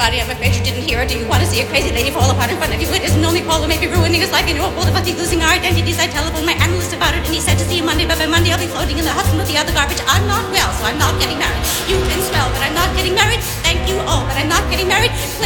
body. I'm afraid you didn't hear it. Do you want to see a crazy lady fall apart in front of you? It isn't only Paul who may be ruining his life. You know, both of us, he's losing our identities. I telephoned my analyst about it, and he said to see you Monday, but by Monday I'll be floating in the Hudson with the other garbage. I'm not well, so I'm not